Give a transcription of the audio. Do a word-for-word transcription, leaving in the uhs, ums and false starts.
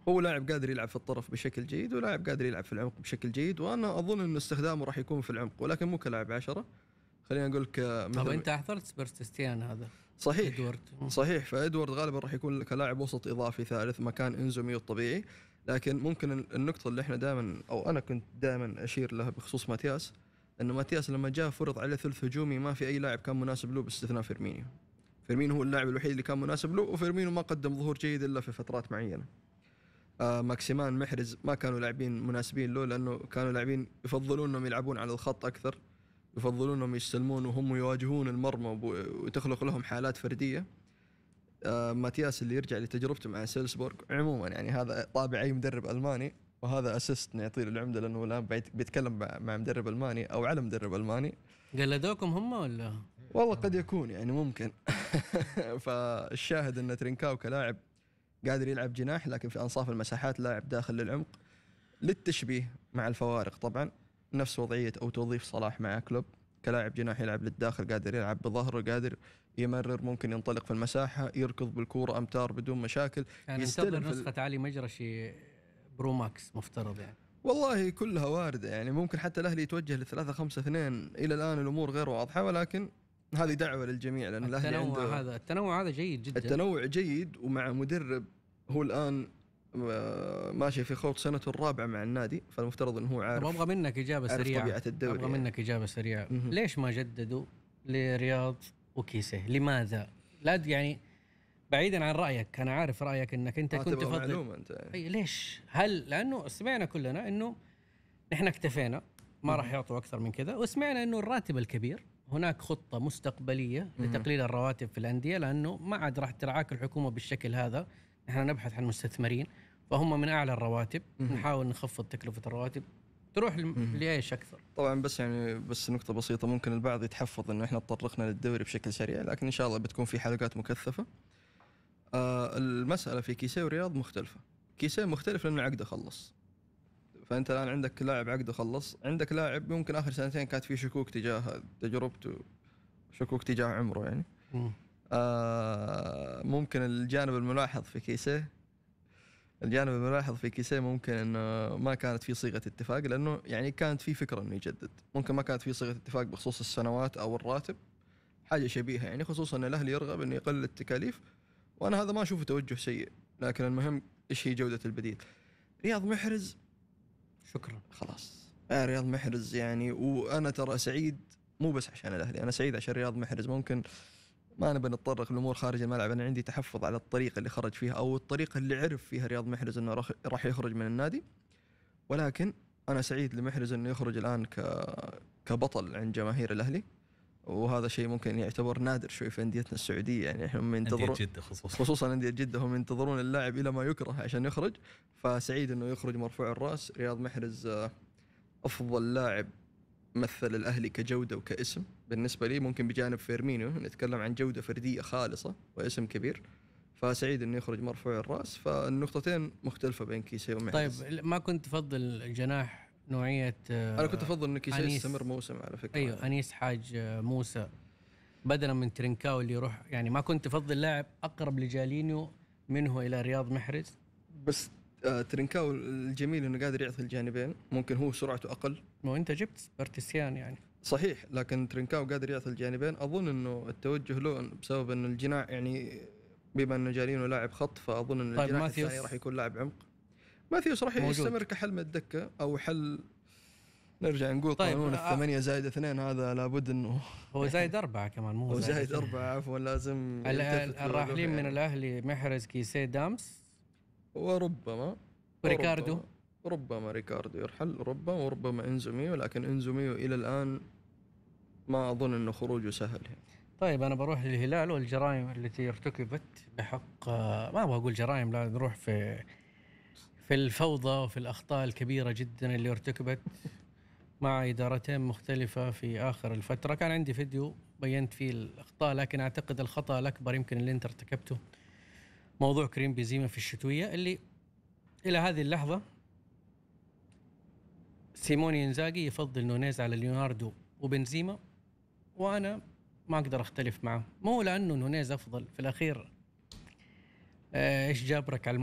هو لاعب قادر يلعب في الطرف بشكل جيد ولاعب قادر يلعب في العمق بشكل جيد، وأنا أظن أن استخدامه راح يكون في العمق ولكن مو كلاعب عشرة. خلينا نقول لك طب أنت حضرت سبرتستيان هذا صحيح إدوارد. صحيح فإدوارد غالبا راح يكون كلاعب وسط إضافي ثالث مكان إنزو ميو الطبيعي. لكن ممكن النقطة اللي احنا دائما أو أنا كنت دائما أشير لها بخصوص ماتياس، أنه ماتياس لما جاء فرض عليه ثلث هجومي ما في أي لاعب كان مناسب له باستثناء فيرمينيو. فيرمينيو هو اللاعب الوحيد اللي كان مناسب له، وفيرمينيو ما قدم ظهور جيد إلا في فترات معينة. آه ماكسيمان محرز ما كانوا لاعبين مناسبين له، لأنه كانوا لاعبين يفضلون أنهم يلعبون على الخط أكثر، يفضلون أنهم يستلمون وهم يواجهون المرمى وتخلق لهم حالات فردية. آه ماتياس اللي يرجع لتجربته مع سيلسبورغ عموما، يعني هذا طابع أي مدرب ألماني، وهذا أسيست نعطيه العمدة لأنه الآن بيتكلم مع مدرب ألماني أو على مدرب ألماني. قلدوكم هم ولا؟ والله قد يكون يعني ممكن. فالشاهد أن ترينكاو كلاعب قادر يلعب جناح لكن في أنصاف المساحات لاعب داخل للعمق، للتشبيه مع الفوارق طبعا نفس وضعية أو توظيف صلاح مع كلوب، كلاعب جناح يلعب للداخل، قادر يلعب بظهره، قادر يمرر، ممكن ينطلق في المساحة، يركض بالكورة أمتار بدون مشاكل. يعني ينتظر نسخة علي مجرشي برو ماكس مفترض يعني. والله كلها واردة، يعني ممكن حتى الأهلي يتوجه لثلاثة خمسة اثنين. إلى الآن الأمور غير واضحة، ولكن هذه دعوة للجميع لأن الأهلي عنده هذا التنوع هذا جيد جدا. التنوع جيد، ومع مدرب هو الآن ماشي في خوض سنته الرابعة مع النادي، فالمفترض أنه هو عارف. أبغى منك إجابة سريعة. طبيعة الدوري. أبغى منك إجابة سريعة. ليش ما جددوا لرياض وكيسيه؟ لماذا؟ لا يعني بعيدا عن رأيك، أنا عارف رأيك أنك أنت كنت تفضل. أي ليش؟ هل لأنه سمعنا كلنا أنه نحن اكتفينا ما راح يعطوا أكثر من كذا، وسمعنا أنه الراتب الكبير هناك خطة مستقبلية لتقليل الرواتب في الأندية، لأنه ما عاد راح ترعاك الحكومة بالشكل هذا. نحن نبحث عن مستثمرين فهم من أعلى الرواتب، نحاول نخفض تكلفة الرواتب تروح لإيش أكثر. طبعا بس يعني بس نقطة بسيطة، ممكن البعض يتحفظ إنه إحنا تطرقنا للدوري بشكل سريع، لكن إن شاء الله بتكون في حلقات مكثفة. آه المسألة في كيسيه ورياض مختلفة. كيسيه مختلف لأنه عقده خلص، فأنت الآن عندك لاعب عقده خلص، عندك لاعب ممكن آخر سنتين كانت فيه شكوك تجاه تجربته، شكوك تجاه عمره يعني. آه ممكن الجانب الملاحظ في كيسيه الجانب الملاحظ في كيسيه ممكن انه ما كانت في صيغه اتفاق، لانه يعني كانت في فكره انه يجدد، ممكن ما كانت في صيغه اتفاق بخصوص السنوات او الراتب، حاجه شبيهه يعني، خصوصا ان الاهلي يرغب انه يقلل التكاليف، وانا هذا ما اشوفه توجه سيء، لكن المهم ايش هي جوده البديل. رياض محرز شكرا خلاص. آه رياض محرز يعني، وانا ترى سعيد مو بس عشان الاهلي، انا سعيد عشان رياض محرز. ممكن ما نبي نتطرق للأمور خارج الملعب، أنا عندي تحفظ على الطريقة اللي خرج فيها أو الطريقة اللي عرف فيها رياض محرز أنه راح يخرج من النادي، ولكن أنا سعيد لمحرز أنه يخرج الآن ك كبطل عند جماهير الأهلي، وهذا شيء ممكن يعتبر نادر شوي في أنديتنا السعودية، يعني هم ينتظرون جدة خصوصا خصوصا أندية جدة هم ينتظرون اللاعب إلى ما يكره عشان يخرج، فسعيد أنه يخرج مرفوع الرأس. رياض محرز أفضل لاعب مثل الأهلي كجودة وكاسم بالنسبة لي، ممكن بجانب فيرمينيو نتكلم عن جودة فردية خالصة واسم كبير، فسعيد إنه يخرج مرفوع الرأس. فالنقطتين مختلفة بين كيسيه ومحرز. طيب ما كنت تفضل الجناح نوعية؟ أنا كنت أفضل إن كيسيه يستمر موسم على فكرة. أيوه يعني. أنيس حاج موسى بدلا من ترينكاو اللي يروح، يعني ما كنت تفضل لاعب أقرب لجالينيو منه إلى رياض محرز؟ بس آه ترينكاو الجميل إنه قادر يعطي الجانبين، ممكن هو سرعته أقل، مو أنت جبت سبرتسيان يعني صحيح، لكن ترينكاو قادر يعطي الجانبين. أظن إنه التوجه له بسبب إنه الجناح يعني بما إنه جالينيو لاعب خط، فأظن إن طيب الجناح الثاني راح يكون لاعب عمق. ماثيوس راح يستمر كحل من الدكة أو حل، نرجع نقول طيب قانون الثمانية زائد اثنين، هذا لابد إنه هو زائد أربعة كمان، مو زائد, زائد أربعة عفوا. لازم الراحلين من الأهلي محرز كيسيه دامس وربما ريكاردو، ربما ريكاردو يرحل، ربما وربما إنزو ميو، لكن إنزو ميو إلى الآن ما أظن أنه خروجه سهل يعني. طيب أنا بروح للهلال والجرائم التي ارتكبت بحق، ما أبغى أقول جرائم، لا نروح في في الفوضى وفي الأخطاء الكبيرة جدا اللي ارتكبت مع إدارتين مختلفة في آخر الفترة. كان عندي فيديو بينت فيه الأخطاء، لكن أعتقد الخطأ الأكبر يمكن اللي أنت ارتكبته موضوع كريم بنزيما في الشتوية، اللي إلى هذه اللحظة سيموني إنزاغي يفضل نونيز على ليوناردو وبنزيما، وأنا ما أقدر أختلف معه، مو لأنه نونيز أفضل، في الأخير إيش جابرك على